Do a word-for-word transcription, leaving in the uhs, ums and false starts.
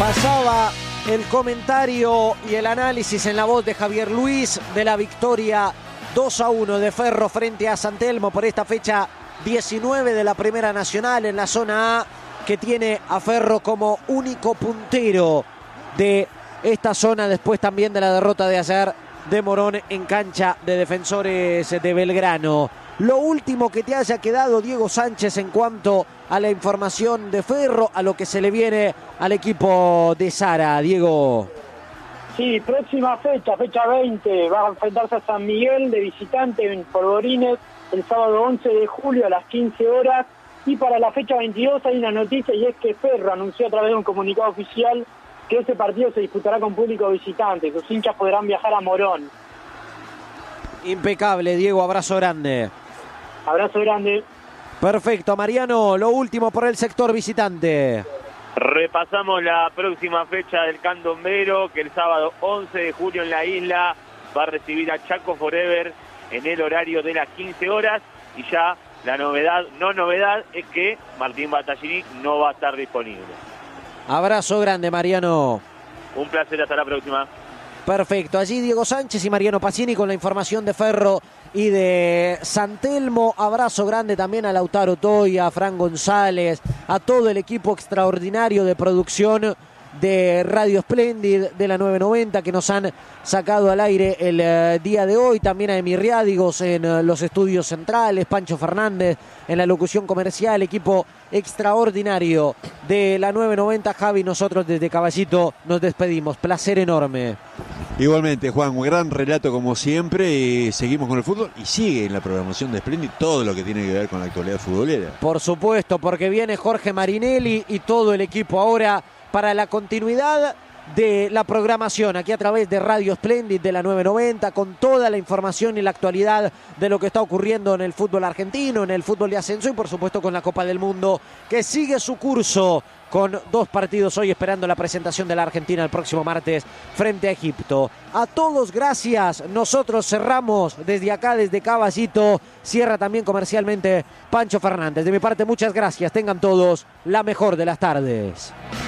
Pasaba el comentario y el análisis en la voz de Javier Luis de la victoria dos a uno de Ferro frente a San Telmo por esta fecha diecinueve de la Primera Nacional en la zona A, que tiene a Ferro como único puntero de esta zona después también de la derrota de ayer de Morón en cancha de Defensores de Belgrano. Lo último que te haya quedado, Diego Sánchez, en cuanto a la información de Ferro, a lo que se le viene al equipo de Sara, Diego. Sí, próxima fecha, fecha veinte, va a enfrentarse a San Miguel de visitante en Polvorines el sábado once de julio a las quince horas. Y para la fecha veintidós hay una noticia, y es que Ferro anunció a través de un comunicado oficial que ese partido se disputará con público visitante. Sus hinchas podrán viajar a Morón. Impecable, Diego, abrazo grande. Abrazo grande. Perfecto, Mariano, lo último por el sector visitante. Repasamos la próxima fecha del candombero, que el sábado once de julio en la isla va a recibir a Chaco Forever en el horario de las quince horas. Y ya la novedad, no novedad, es que Martín Battaglini no va a estar disponible. Abrazo grande, Mariano. Un placer, hasta la próxima. Perfecto, allí Diego Sánchez y Mariano Pacini con la información de Ferro y de San Telmo. Abrazo grande también a Lautaro Toya, a Fran González, a todo el equipo extraordinario de producción de Radio Splendid, de la nueve noventa, que nos han sacado al aire el eh, día de hoy. También a Emi Riádigos en eh, los estudios centrales, Pancho Fernández en la locución comercial, equipo extraordinario de la nueve noventa. Javi, nosotros desde Caballito nos despedimos. Placer enorme. Igualmente, Juan, un gran relato como siempre, y seguimos con el fútbol y sigue en la programación de Splendid todo lo que tiene que ver con la actualidad futbolera. Por supuesto, porque viene Jorge Marinelli y todo el equipo ahora para la continuidad de la programación aquí a través de Radio Splendid de la nueve noventa, con toda la información y la actualidad de lo que está ocurriendo en el fútbol argentino, en el fútbol de ascenso y por supuesto con la Copa del Mundo, que sigue su curso con dos partidos hoy, esperando la presentación de la Argentina el próximo martes frente a Egipto. A todos, gracias. Nosotros cerramos desde acá, desde Caballito. Cierra también comercialmente Pancho Fernández. De mi parte, muchas gracias. Tengan todos la mejor de las tardes.